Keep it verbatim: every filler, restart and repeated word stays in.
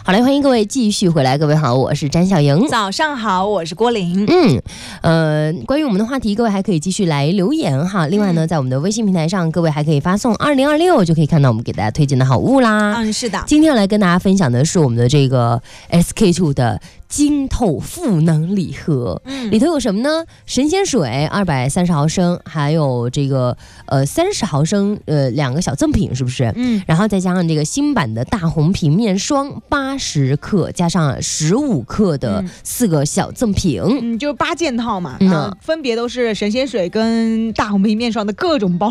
好嘞，欢迎各位继续回来。各位好，我是詹小莹。 早上好，我是郭玲。 嗯，呃，关于我们的话题，各位还可以继续来留言哈。另外呢，在我们的微信平台上，各位还可以发送二零二六，就可以看到我们给大家推荐的好物啦。 嗯，是的。 今天要来跟大家分享的是我们的这个 S K two 的晶透赋能礼盒，嗯，里头有什么呢？神仙水二百三十毫升，还有这个呃三十毫升，呃两个小赠品，是不是？嗯，然后再加上这个新版的大红瓶面霜八十克，加上十五克的四个小赠品， 嗯，就是八件套嘛，嗯，分别都是神仙水跟大红瓶面霜的各种包